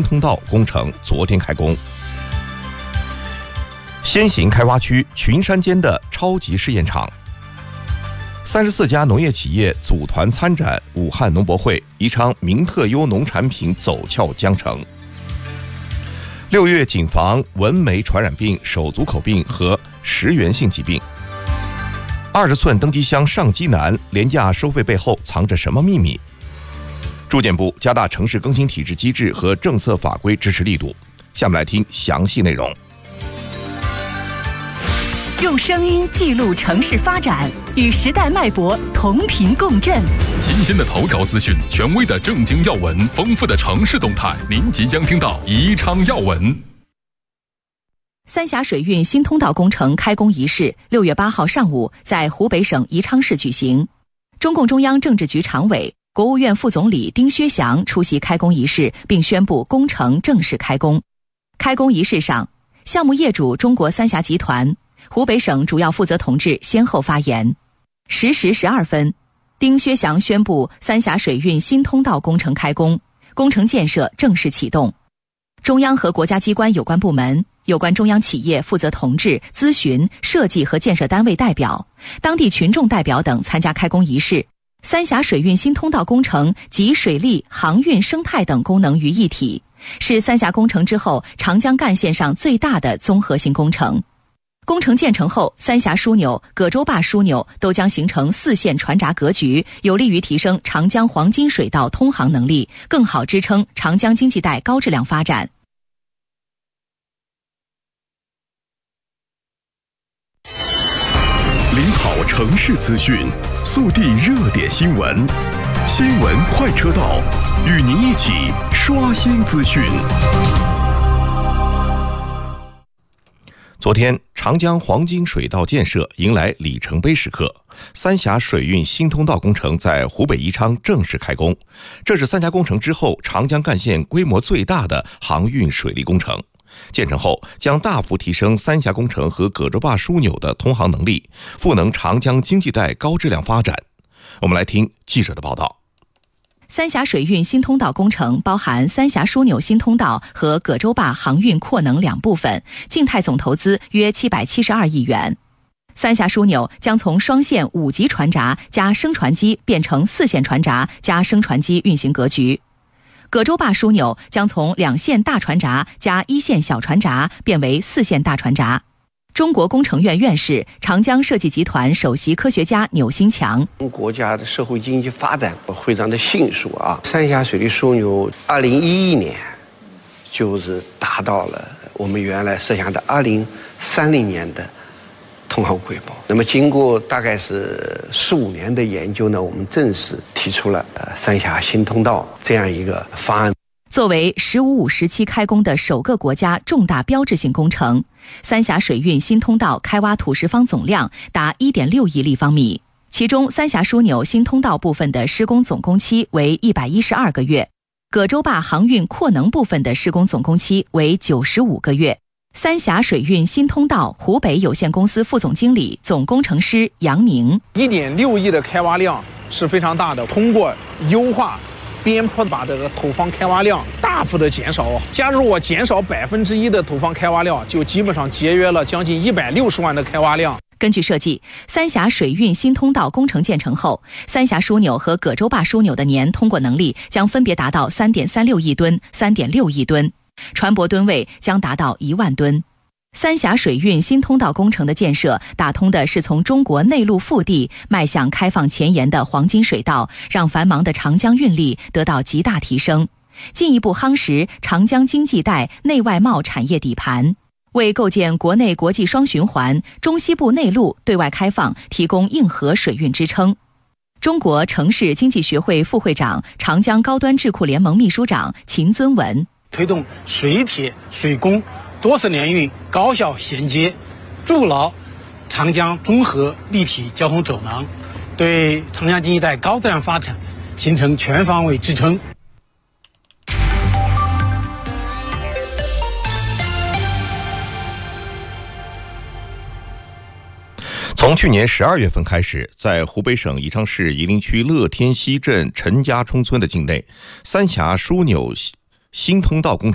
通道工程昨天开工。先行开挖区群山间的超级试验场，34家农业企业组团参展武汉农博会，宜昌名特优农产品走俏江城。6月谨防蚊媒传染病、手足口病和食源性疾病。20寸登机箱上机难，廉价收费背后藏着什么秘密？住建部加大城市更新体制机制和政策法规支持力度。下面来听详细内容。 用声音记录城市发展，与时代脉搏同频共振。 新鲜的头条资讯，权威的政经要闻，丰富的城市动态，您即将听到宜昌要闻。 三峡水运新通道工程开工仪式6月8号上午在湖北省宜昌市举行。中共中央政治局常委、国务院副总理丁薛祥出席开工仪式，并宣布工程正式开工。开工仪式上，项目业主中国三峡集团、湖北省主要负责同志先后发言。10时12分，丁薛祥宣布三峡水运新通道工程开工，工程建设正式启动。中央和国家机关有关部门、有关中央企业负责同志、咨询、设计和建设单位代表、当地群众代表等参加开工仪式。三峡水运新通道工程集水利、航运、生态等功能于一体，是三峡工程之后长江干线上最大的综合性工程。工程建成后，三峡枢纽、葛洲坝枢纽都将形成4线船闸格局，有利于提升长江黄金水道通航能力，更好支撑长江经济带高质量发展。 领跑城市资讯，速递热点新闻，新闻快车道，与您一起刷新资讯。 昨天，长江黄金水道建设迎来里程碑时刻，三峡水运新通道工程在湖北宜昌正式开工。这是三峡工程之后长江干线规模最大的航运水利工程。建成后将大幅提升三峡工程和葛洲坝枢纽的通航能力，赋能长江经济带高质量发展。我们来听记者的报道。 三峡水运新通道工程包含三峡枢纽新通道和葛洲坝航运扩能2部分，静态总投资约772亿元。三峡枢纽将从双线5级船闸加升船机变成4线船闸加升船机运行格局。葛洲坝枢纽将从2线大船闸加1线小船闸变为4线大船闸。中国工程院院士、长江设计集团首席科学家钮新强： 国家的社会经济发展非常的迅速啊！三峡水利枢纽2011年就是达到了我们原来设想的2030年的通航规模。那么经过大概是15年的研究呢，我们正式提出了三峡新通道这样一个方案。 作为“15五”时期开工的首个国家重大标志性工程，三峡水运新通道开挖土石方总量达1.6亿立方米，其中三峡枢纽新通道部分的施工总工期为112个月，葛洲坝航运扩能部分的施工总工期为95个月。三峡水运新通道湖北有限公司副总经理、总工程师杨宁 ：1.6亿的开挖量是非常大的，通过优化边坡把这个土方开挖量大幅的减少。假如我减少1%的土方开挖量，就基本上节约了将近160万的开挖量。 根据设计，三峡水运新通道工程建成后，三峡枢纽和葛洲坝枢纽的年通过能力将分别达到3.36亿吨、3.6亿吨，船舶吨位将达到1万吨。三峡水运新通道工程的建设，打通的是从中国内陆腹地迈向开放前沿的黄金水道，让繁忙的长江运力得到极大提升，进一步夯实长江经济带内外贸产业底盘，为构建国内国际双循环、中西部内陆对外开放提供硬核水运支撑。中国城市经济学会副会长、长江高端智库联盟秘书长秦尊文： 推动水铁水工多式联运高效衔接，筑牢长江综合立体交通走廊，对长江经济带高质量发展形成全方位支撑。 从去年12月份开始，在湖北省宜昌市夷陵区乐天西镇陈家冲村的境内，三峡枢纽新通道工程